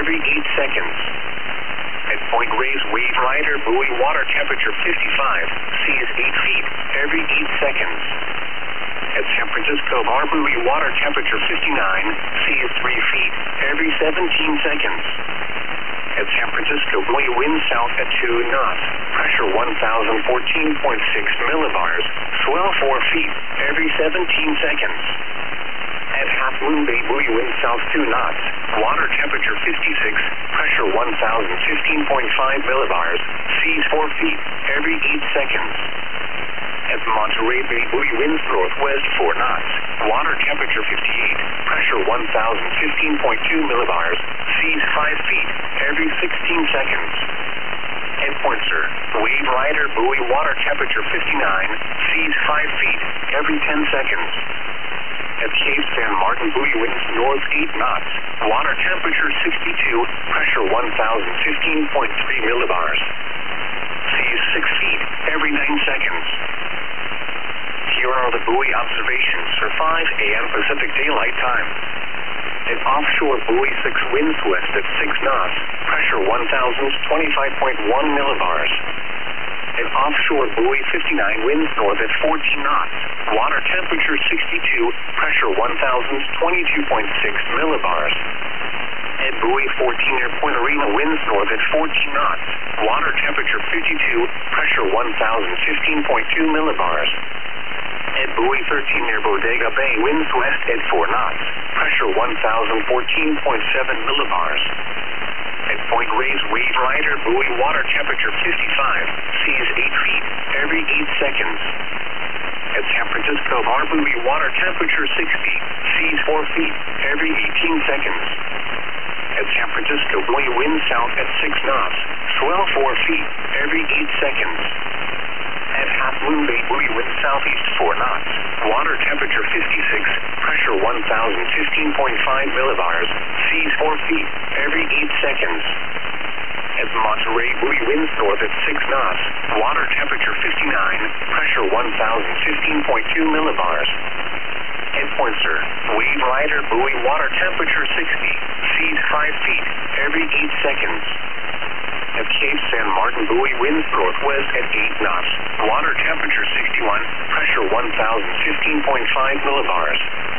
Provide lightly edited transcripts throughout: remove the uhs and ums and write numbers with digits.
every 8 seconds. At Point Reyes, wave rider buoy, water temperature 55, seas 8 feet, every 8 seconds. At San Francisco Bar buoy, water temperature 59, seas 3 feet, every 17 seconds. At San Francisco buoy, wind south at 2 knots, pressure 1014.6 millibars, swell 4 feet, every 17 seconds. At Half Moon Bay buoy, wind south 2 knots, water temperature 56, pressure 1015.5 millibars, seas 4 feet, every 8 seconds. At Monterey Bay buoy, winds northwest 4 knots, water temperature 58, pressure 1015.2 millibars, seas 5 feet, every 16 seconds. At Pointser, wave rider buoy, water temperature 59, seas 5 feet, every 10 seconds. At Cape San Martin buoy, winds north 8 knots, water temperature 62, pressure 1015.3 millibars, seas 6 feet, every 9 seconds. Here are the buoy observations for 5 a.m. Pacific Daylight Time. At offshore buoy 6, winds west at 6 knots, pressure 1025.1 millibars. At offshore buoy 59, winds north at 14 knots, water temperature 62, pressure 1022.6 millibars. At buoy 14 near Point Arena, winds north at 14 knots, water temperature 52, pressure 1015.2 millibars. At buoy 13 near Bodega Bay, winds west at 4 knots, pressure 1014.7 millibars. At Point Reyes, wave rider buoy, water temperature 55, seas 8 feet, every 8 seconds. At San Francisco Bar buoy, water temperature 60, seas 4 feet, every 18 seconds. At San Francisco buoy, wind south at 6 knots, swell 4 feet, every 8 seconds. At Half Moon Bay buoy, wind southeast 4 knots, water temperature 56, pressure 1015.5 millibars, seas 4 feet, every 8 seconds. At Monterey buoy, winds north at 6 knots, water temperature 59, pressure 1015.2 millibars. At Pointser, wave rider buoy, water temperature 60, seas 5 feet, every 8 seconds. At Cape San Martin buoy, winds northwest at 8 knots, water temperature 61, pressure 1015.5 millibars.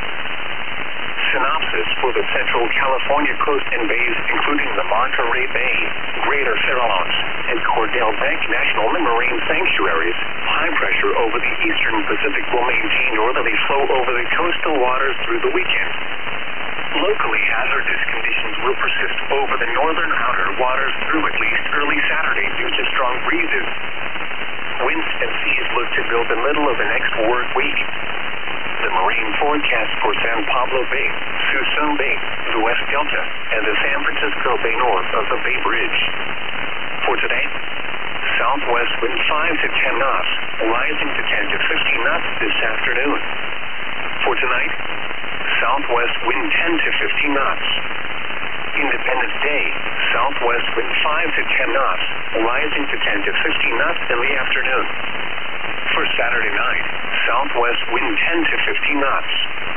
Synopsis for the Central California coast and bays, including the Monterey Bay, Greater Farallones, and Cordell Bank National Marine Sanctuaries. High pressure over the eastern Pacific will maintain northerly flow over the coastal waters through the weekend. Locally, hazardous conditions will persist over the northern outer waters through at least early Saturday due to strong breezes. Winds and seas look to build the middle of the next work week. The marine forecast for San Pablo Bay, Suisun Bay, the West Delta, and the San Francisco Bay north of the Bay Bridge. For today, southwest wind 5 to 10 knots, rising to 10 to 15 knots this afternoon. For tonight, southwest wind 10 to 15 knots. Independence Day, southwest wind 5 to 10 knots, rising to 10 to 15 knots in the afternoon. For Saturday night, southwest wind 10 to 15 knots.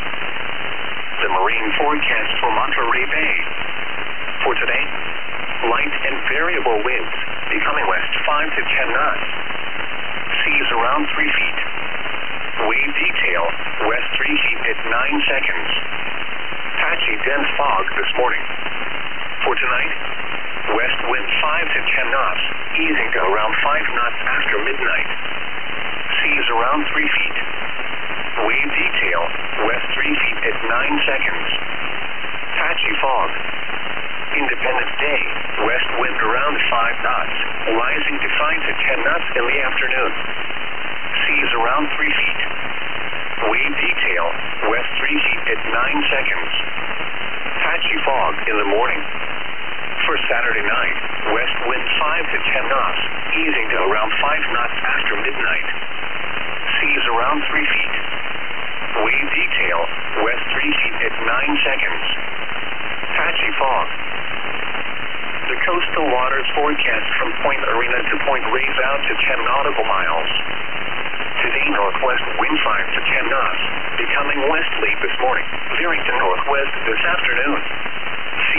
The marine forecast for Monterey Bay. For today, light and variable winds, becoming west 5 to 10 knots. Seas around 3 feet. Wave detail, west 3 feet at 9 seconds. Patchy dense fog this morning. For tonight, west wind 5 to 10 knots, easing to around 5 knots after midnight. Seas around 3 feet. Wave detail, west 3 feet at 9 seconds. Patchy fog. Independence Day, west wind around 5 knots, rising to 5 to 10 knots in the afternoon. Seas around 3 feet. Wave detail, west 3 feet at 9 seconds. Patchy fog in the morning. For Saturday night, west wind 5 to 10 knots, easing to around 5 knots after midnight. Seas around 3 feet. Wave detail, west 3 feet at 9 seconds. Patchy fog. The coastal waters forecast from Point Arena to Point Reyes out to 10 nautical miles. Today, northwest wind 5 to 10 knots, becoming west late this morning, veering to northwest this afternoon.